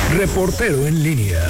Reportero en línea.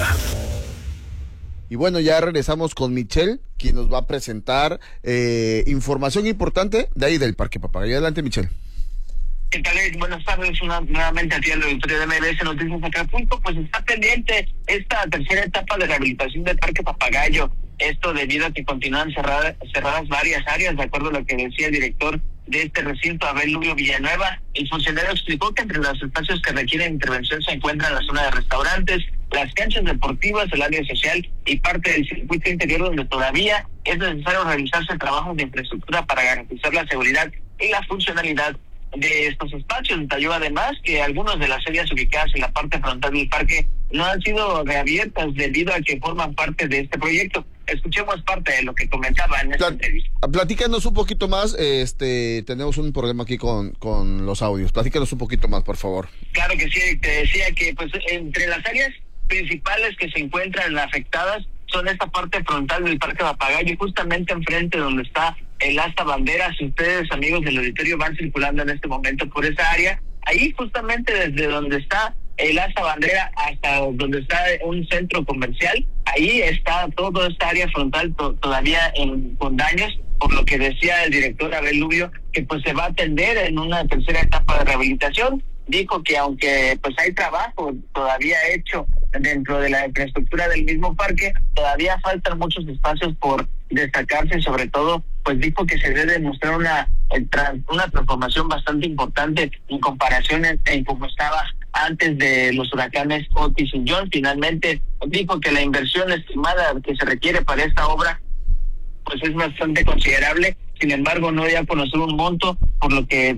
Y bueno, ya regresamos con Michelle, quien nos va a presentar información importante de ahí del Parque Papagayo. Adelante, Michelle. ¿Qué tal? Buenas tardes, nuevamente aquí en el auditorio de MBS Noticias Acapulco. Pues está pendiente esta tercera etapa de rehabilitación del Parque Papagayo. Esto debido a que continúan cerradas varias áreas, de acuerdo a lo que decía el director de este recinto, Abel Lubio Villanueva. El funcionario explicó que entre los espacios que requieren intervención se encuentran la zona de restaurantes, las canchas deportivas, el área social y parte del circuito interior, donde todavía es necesario realizarse trabajos de infraestructura para garantizar la seguridad y la funcionalidad de estos espacios. Detalló además que algunas de las áreas ubicadas en la parte frontal del parque no han sido reabiertas debido a que forman parte de este proyecto. Escuchemos parte de lo que comentaba en esta entrevista. Platícanos un poquito más, tenemos un problema aquí con los audios. Platícanos un poquito más, por favor. Claro que sí, te decía que pues entre las áreas principales que se encuentran afectadas son esta parte frontal del Parque Papagayo, justamente enfrente donde está el asta bandera. Si ustedes, amigos del auditorio, van circulando en este momento por esa área, ahí justamente desde donde está el asta bandera hasta donde está un centro comercial, ahí está toda esta área frontal todavía con daños, por lo que decía el director Abel Lubio que pues se va a atender en una tercera etapa de rehabilitación. Dijo que aunque pues hay trabajo todavía hecho dentro de la infraestructura del mismo parque, todavía faltan muchos espacios por destacarse. Sobre todo, pues dijo que se debe demostrar una transformación bastante importante en comparación en cómo estaba antes de los huracanes Otis y John. Finalmente dijo que la inversión estimada que se requiere para esta obra pues es bastante considerable. Sin embargo, no dio a conocer un monto, por lo que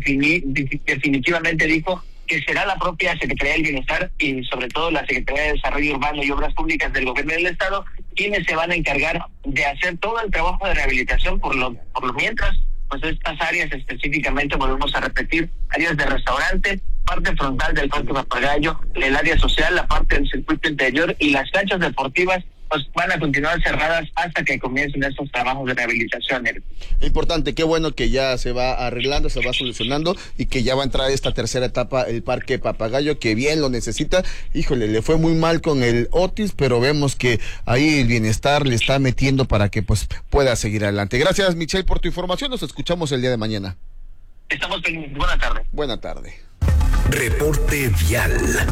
definitivamente dijo que será la propia Secretaría del Bienestar y sobre todo la Secretaría de Desarrollo Urbano y Obras Públicas del Gobierno del Estado quienes se van a encargar de hacer todo el trabajo de rehabilitación. Por lo mientras, pues estas áreas específicamente, volvemos a repetir, áreas de restaurante, parte frontal del Parque Papagayo, el área social, la parte del circuito interior y las canchas deportivas, pues van a continuar cerradas hasta que comiencen estos trabajos de rehabilitación. Importante, qué bueno que ya se va arreglando, se va solucionando y que ya va a entrar esta tercera etapa el Parque Papagayo, que bien lo necesita. Híjole, le fue muy mal con el Otis, pero vemos que ahí el bienestar le está metiendo para que pues pueda seguir adelante. Gracias, Michelle, por tu información. Nos escuchamos el día de mañana. Estamos pendientes. Buena tarde. Buena tarde. Reporte vial.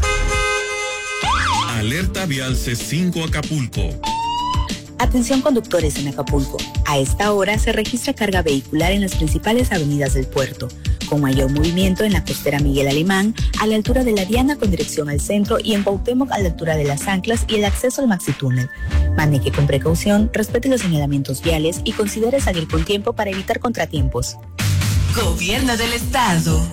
Alerta vial C5 Acapulco. Atención conductores en Acapulco. A esta hora se registra carga vehicular en las principales avenidas del puerto, con mayor movimiento en la costera Miguel Alemán, a la altura de la Diana con dirección al centro y en Cuauhtémoc a la altura de las Anclas y el acceso al Maxitúnel. Maneje con precaución, respete los señalamientos viales y considere salir con tiempo para evitar contratiempos. Gobierno del Estado.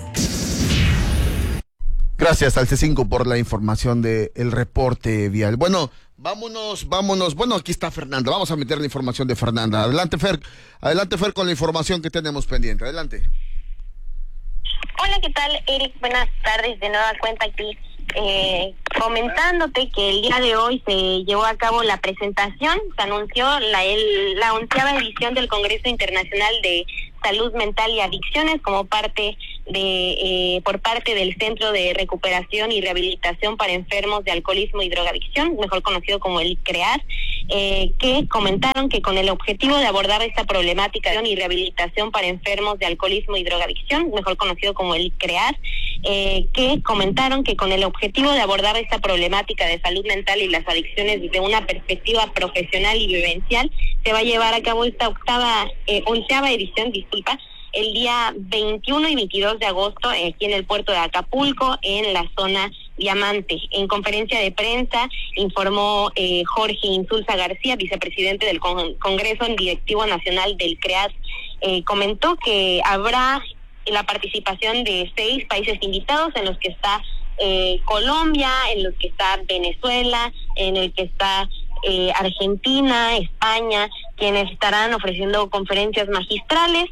Gracias al C5 por la información del reporte vial. Bueno, vámonos. Bueno, aquí está Fernanda. Vamos a meter la información de Fernanda. Adelante, Fer, con la información que tenemos pendiente. Adelante. Hola, ¿qué tal, Eric? Buenas tardes. De nueva cuenta aquí comentándote que el día de hoy se llevó a cabo la presentación, se anunció la 11ª edición del Congreso Internacional de Salud Mental y Adicciones como parte por parte del Centro de Recuperación y Rehabilitación para Enfermos de Alcoholismo y Drogadicción, mejor conocido como el CREAD, que comentaron que con el objetivo de abordar esta problemática y rehabilitación para enfermos de alcoholismo y drogadicción, mejor conocido como el CREAD, que comentaron que con el objetivo de abordar esta problemática de salud mental y las adicciones desde una perspectiva profesional y vivencial, se va a llevar a cabo esta onceava edición, el día 21 y 22 de agosto aquí en el puerto de Acapulco, en la zona Diamante. En conferencia de prensa informó Jorge Insulza García, vicepresidente del Congreso Directivo Nacional del CREAD. Comentó que habrá la participación de 6 países invitados, en los que está Colombia, en los que está Venezuela, en el que está Argentina, España, quienes estarán ofreciendo conferencias magistrales.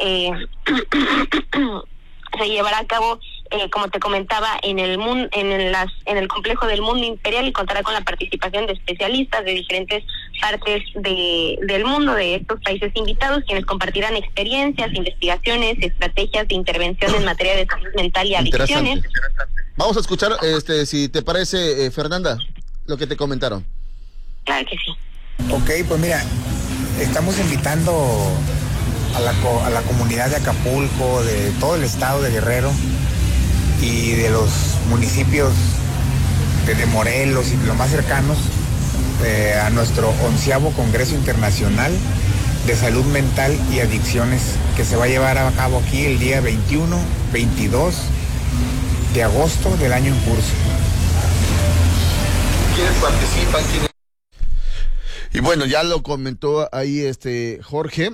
Se llevará a cabo, como te comentaba, en el complejo del Mundo Imperial, y contará con la participación de especialistas de diferentes partes del mundo, de estos países invitados, quienes compartirán experiencias, investigaciones, estrategias de intervención en materia de salud mental y adicciones. Vamos a escuchar, si te parece, Fernanda, lo que te comentaron. Claro que sí. Ok, pues mira, estamos invitando a la comunidad de Acapulco, de todo el estado de Guerrero y de los municipios de Morelos y los más cercanos a nuestro 11º Congreso Internacional de Salud Mental y Adicciones, que se va a llevar a cabo aquí el día 21, 22 de agosto del año en curso. ¿Quiénes participan? Y bueno, ya lo comentó ahí Jorge,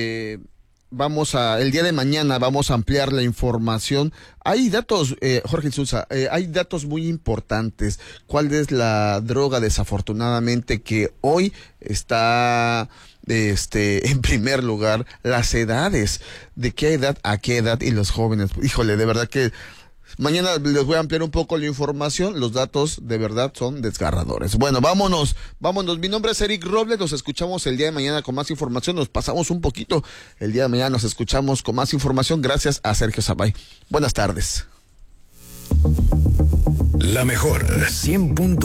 el día de mañana vamos a ampliar la información. Hay datos, Jorge Sousa, hay datos muy importantes. ¿Cuál es la droga, desafortunadamente, que hoy está en primer lugar? Las edades, de qué edad a qué edad, y los jóvenes. Híjole, de verdad que mañana les voy a ampliar un poco la información. Los datos de verdad son desgarradores. Bueno, vámonos. Mi nombre es Eric Robles. Nos escuchamos el día de mañana con más información. Nos pasamos un poquito. El día de mañana nos escuchamos con más información. Gracias a Sergio Zabay. Buenas tardes. La mejor 100.